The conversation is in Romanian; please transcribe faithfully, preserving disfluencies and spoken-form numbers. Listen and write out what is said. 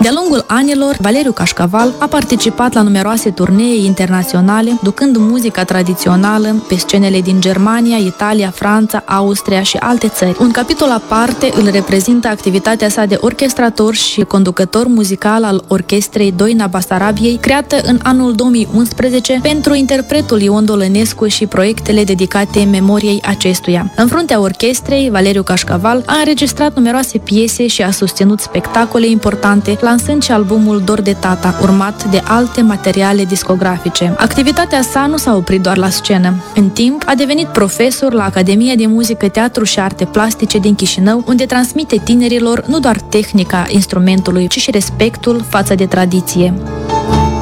De-a lungul anilor, Valeriu Cașcaval a participat la numeroase turnee internaționale, ducând muzica tradițională pe scenele din Germania, Italia, Franța, Austria și alte țări. Un capitol aparte îl reprezintă activitatea sa de orchestrator și conducător muzical al Orchestrei Doina Basarabiei, creată în anul două mii unsprezece pentru interpretul Ion Dolănescu și proiectele dedicate memoriei acestuia. În fruntea orchestrei, Valeriu Cașcaval a înregistrat numeroase piese și a susținut spectacole importante, lansând și albumul Dor de Tata, urmat de alte materiale discografice. Activitatea sa nu s-a oprit doar la scenă. În timp, a devenit profesor la Academia de Muzică, Teatru și Arte Plastice din Chișinău, unde transmite tinerilor nu doar tehnica instrumentului, ci și respectul față de tradiție.